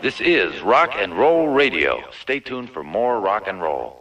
This is Rock and Roll Radio. Stay tuned for more rock and roll.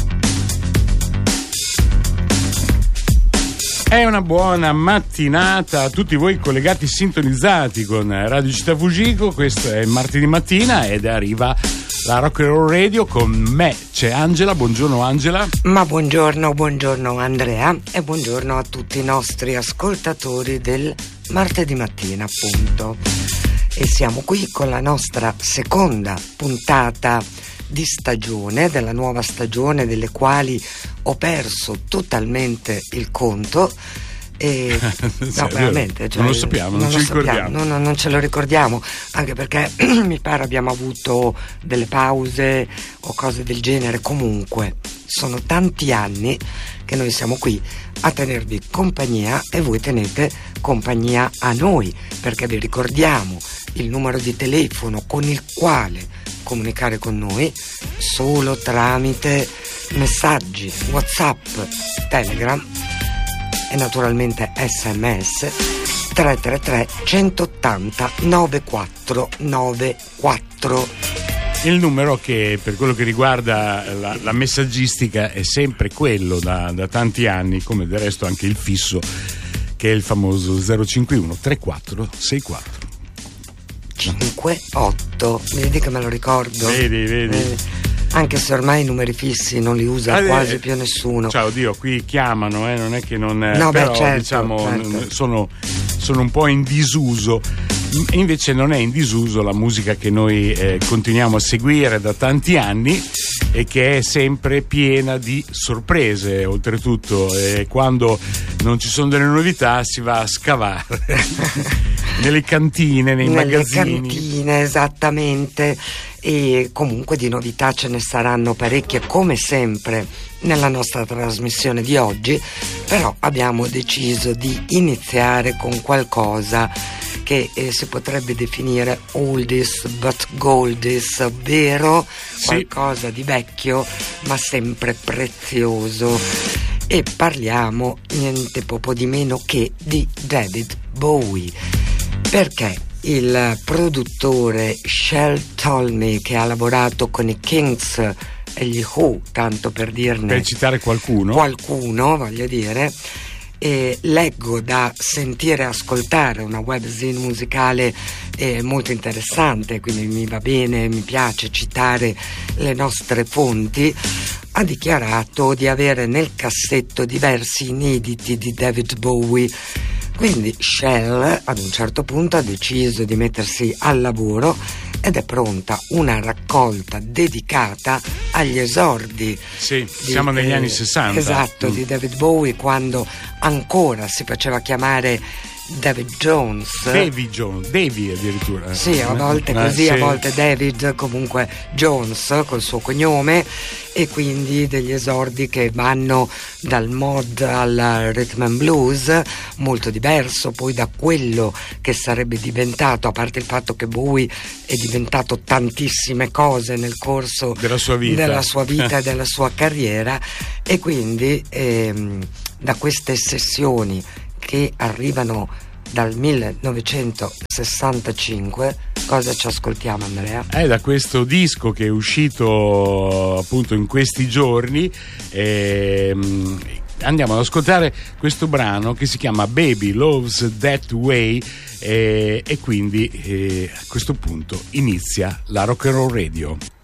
È una buona mattinata a tutti voi collegati sintonizzati con Radio Città Fugico. Questo è martedì mattina ed arriva la Rock and Roll Radio. Con me c'è Angela. Buongiorno Angela. Ma buongiorno Andrea e buongiorno a tutti i nostri ascoltatori del martedì mattina, appunto. E siamo qui con la nostra seconda puntata di stagione, della nuova stagione, delle quali ho perso totalmente il conto. E no, veramente, cioè, non lo sappiamo, non ci ricordiamo. Non ce lo ricordiamo, anche perché mi pare abbiamo avuto delle pause o cose del genere. Comunque sono tanti anni che noi siamo qui a tenervi compagnia e voi tenete compagnia a noi, perché vi ricordiamo il numero di telefono con il quale comunicare con noi solo tramite messaggi WhatsApp, Telegram e naturalmente SMS 333 180 9494. Il numero che per quello che riguarda la messaggistica è sempre quello da tanti anni, come del resto anche il fisso, che è il famoso 051 34 64 58. Vedi che me lo ricordo. Vedi. Anche se ormai i numeri fissi non li usa quasi più nessuno. Ciao, Dio, qui chiamano, non è che non. No, però certo, diciamo certo. Sono un po' in disuso. Invece non è in disuso la musica che noi continuiamo a seguire da tanti anni e che è sempre piena di sorprese. Oltretutto, quando non ci sono delle novità si va a scavare nelle cantine, nei magazzini. Nelle cantine, esattamente. E comunque di novità ce ne saranno parecchie, come sempre nella nostra trasmissione di oggi. Però abbiamo deciso di iniziare con qualcosa che si potrebbe definire oldies but goldies, ovvero qualcosa di vecchio ma sempre prezioso. E parliamo niente poco di meno che di David Bowie, perché il produttore Shel Talmy, che ha lavorato con i Kings e gli Who, tanto per dirne, per citare qualcuno, voglio dire, leggo da sentire e ascoltare una webzine musicale molto interessante, quindi mi va bene, mi piace citare le nostre fonti. Ha dichiarato di avere nel cassetto diversi inediti di David Bowie. Quindi Shel ad un certo punto ha deciso di mettersi al lavoro ed è pronta una raccolta dedicata agli esordi. Sì, siamo negli anni 60. Esatto, di David Bowie, quando ancora si faceva chiamare David Jones. Davy addirittura. Sì, a volte così, sì. A volte David, comunque Jones col suo cognome, e quindi degli esordi che vanno dal mod al rhythm and blues, molto diverso poi da quello che sarebbe diventato, a parte il fatto che Bowie è diventato tantissime cose nel corso della sua vita e della sua carriera, e quindi da queste sessioni che arrivano dal 1965, cosa ci ascoltiamo, Andrea? Da questo disco che è uscito appunto in questi giorni, andiamo ad ascoltare questo brano che si chiama Baby Loves That Way, e quindi a questo punto inizia la Rock and Roll Radio.